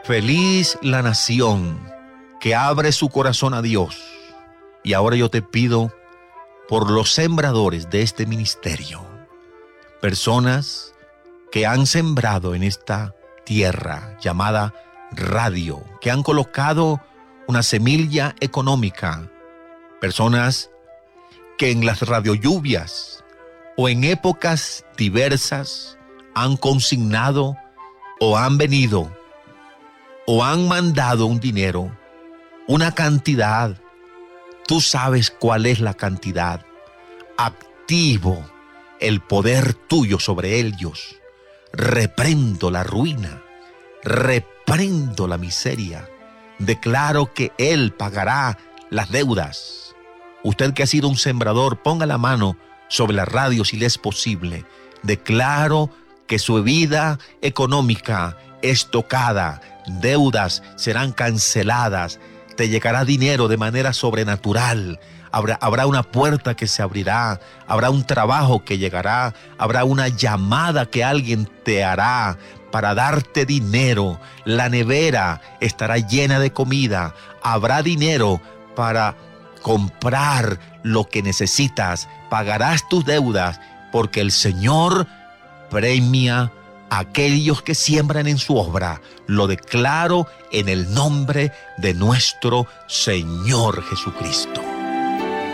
Feliz la nación que abre su corazón a Dios. Y ahora yo te pido por los sembradores de este ministerio, personas que han sembrado en esta tierra llamada radio, que han colocado una semilla económica, personas que en las radiolluvias o en épocas diversas han consignado o han venido o han mandado un dinero, una cantidad. Tú sabes cuál es la cantidad. Activo el poder tuyo sobre ellos. Reprendo la ruina, reprendo la miseria. Declaro que Él pagará las deudas. Usted que ha sido un sembrador, ponga la mano sobre la radio si le es posible. Declaro que su vida económica es tocada, deudas serán canceladas, te llegará dinero de manera sobrenatural, habrá una puerta que se abrirá, habrá un trabajo que llegará, habrá una llamada que alguien te hará para darte dinero, la nevera estará llena de comida, habrá dinero para comprar lo que necesitas, pagarás tus deudas, porque el Señor premia a aquellos que siembran en su obra. Lo declaro en el nombre de nuestro Señor Jesucristo.